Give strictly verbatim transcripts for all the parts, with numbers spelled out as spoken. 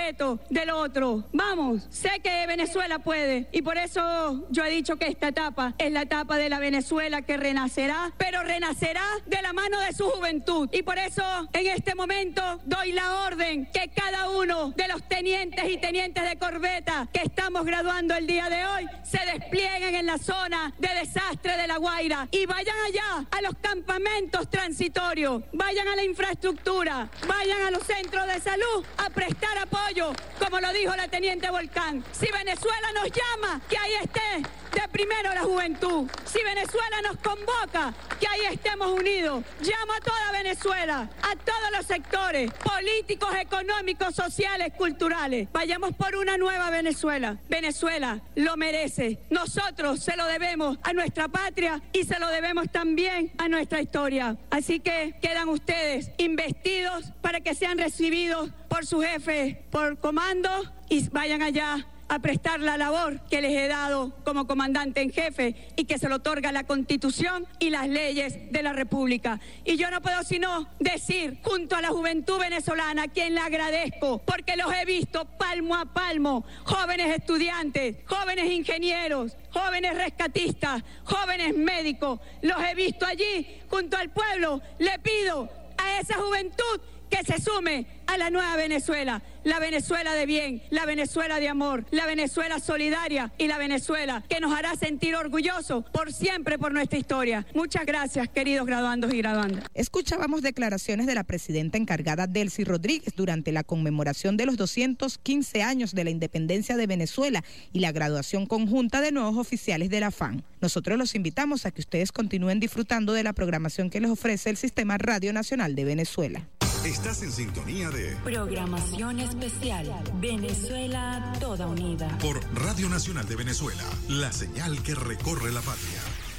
respeto del otro. Vamos, sé que Venezuela puede y por eso yo he dicho que esta etapa es la etapa de la Venezuela que renacerá, pero renacerá de la mano de su juventud. Y por eso en este momento doy la orden que cada uno de los tenientes y tenientes de corbeta que estamos graduando el día de hoy se desplieguen en la zona de desastre de La Guaira y vayan allá a los campamentos transitorios, vayan a la infraestructura, vayan a los centros de salud a prestar apoyo, como lo dijo la teniente Volcán. Si Venezuela nos llama, que ahí esté de primero la juventud. Si Venezuela nos convoca, que ahí estemos unidos. Llamo a toda Venezuela, a todos los sectores políticos, económicos, sociales, culturales. Vayamos por una nueva Venezuela. Venezuela lo merece. Nosotros se lo debemos a nuestra patria y se lo debemos también a nuestra historia. Así que quedan ustedes investidos para que sean recibidos por su jefe, por comando, y vayan allá a prestar la labor que les he dado como comandante en jefe y que se lo otorga la Constitución y las leyes de la República. Y yo no puedo sino decir, junto a la juventud venezolana, a quien le agradezco, porque los he visto palmo a palmo, jóvenes estudiantes, jóvenes ingenieros, jóvenes rescatistas, jóvenes médicos, los he visto allí junto al pueblo. Le pido a esa juventud que se sume a la nueva Venezuela, la Venezuela de bien, la Venezuela de amor, la Venezuela solidaria y la Venezuela que nos hará sentir orgullosos por siempre por nuestra historia. Muchas gracias, queridos graduandos y graduandas. Escuchábamos declaraciones de la presidenta encargada Delcy Rodríguez durante la conmemoración de los doscientos quince años de la independencia de Venezuela y la graduación conjunta de nuevos oficiales de la F A N. Nosotros los invitamos a que ustedes continúen disfrutando de la programación que les ofrece el Sistema Radio Nacional de Venezuela. Estás en sintonía de Programación Especial Venezuela Toda Unida por Radio Nacional de Venezuela, la señal que recorre la patria.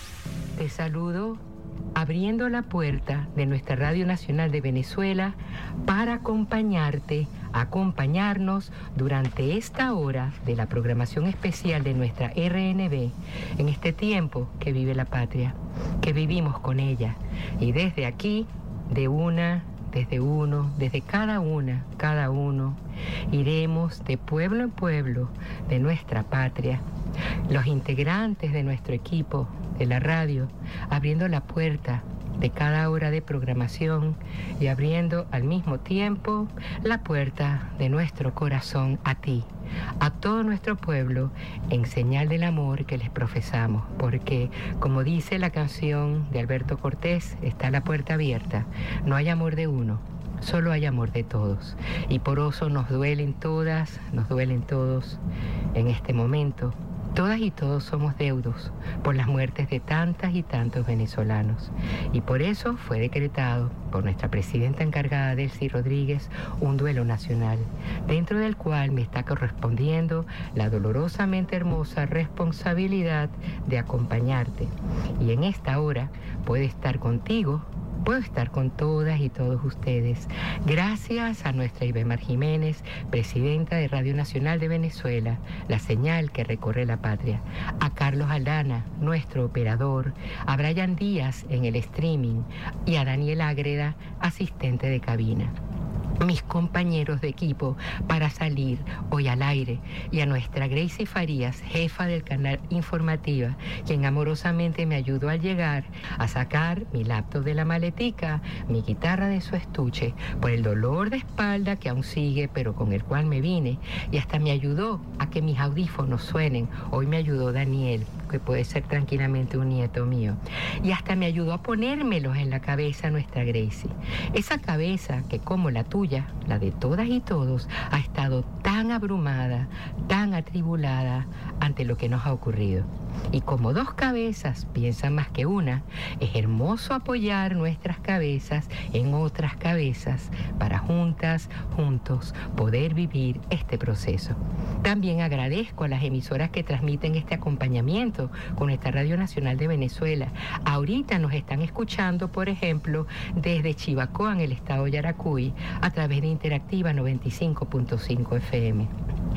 Te saludo abriendo la puerta de nuestra Radio Nacional de Venezuela para acompañarte, acompañarnos durante esta hora de la programación especial de nuestra R N B en este tiempo que vive la patria, que vivimos con ella. Y desde aquí, de una desde uno, desde cada una, cada uno, iremos de pueblo en pueblo de nuestra patria, los integrantes de nuestro equipo de la radio, abriendo la puerta de cada hora de programación y abriendo al mismo tiempo la puerta de nuestro corazón a ti, a todo nuestro pueblo, en señal del amor que les profesamos, porque como dice la canción de Alberto Cortés, está la puerta abierta, no hay amor de uno, solo hay amor de todos, y por eso nos duelen todas, nos duelen todos en este momento. Todas y todos somos deudos por las muertes de tantas y tantos venezolanos. Y por eso fue decretado por nuestra presidenta encargada, Delcy Rodríguez, un duelo nacional, dentro del cual me está correspondiendo la dolorosamente hermosa responsabilidad de acompañarte. Y en esta hora puede estar contigo, puedo estar con todas y todos ustedes. Gracias a nuestra Ibemar Jiménez, presidenta de Radio Nacional de Venezuela, la señal que recorre la patria. A Carlos Aldana, nuestro operador. A Brian Díaz en el streaming. Y a Daniel Ágreda, asistente de cabina. Mis compañeros de equipo para salir hoy al aire, y a nuestra Gracie Farías, jefa del canal Informativa, quien amorosamente me ayudó al llegar a sacar mi laptop de la maletica, mi guitarra de su estuche, por el dolor de espalda que aún sigue, pero con el cual me vine, y hasta me ayudó a que mis audífonos suenen. Hoy me ayudó Daniel, que puede ser tranquilamente un nieto mío, y hasta me ayudó a ponérmelos en la cabeza nuestra Gracie. Esa cabeza que, como la tuya, la de todas y todos, ha estado tan abrumada, tan atribulada ante lo que nos ha ocurrido. Y como dos cabezas piensan más que una, es hermoso apoyar nuestras cabezas en otras cabezas para juntas, juntos, poder vivir este proceso. También agradezco a las emisoras que transmiten este acompañamiento con nuestra Radio Nacional de Venezuela. Ahorita nos están escuchando, por ejemplo, desde Chivacoa, en el estado Yaracuy, a través de Interactiva noventa y cinco punto cinco F M.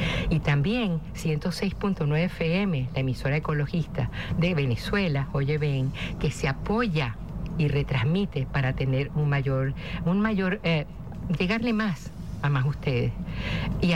Y también ciento seis punto nueve F M, la emisora ecologista de Venezuela, Oye Ven, que se apoya y retransmite para tener un mayor, un mayor, eh, llegarle más a más ustedes. Y